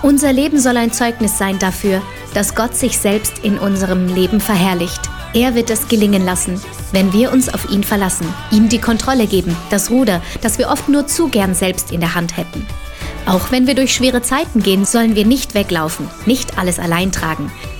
Unser Leben soll ein Zeugnis sein dafür, dass Gott sich selbst in unserem Leben verherrlicht. Er wird es gelingen lassen, wenn wir uns auf ihn verlassen, ihm die Kontrolle geben, das Ruder, das wir oft nur zu gern selbst in der Hand hätten. Auch wenn wir durch schwere Zeiten gehen, sollen wir nicht weglaufen, nicht alles allein tragen.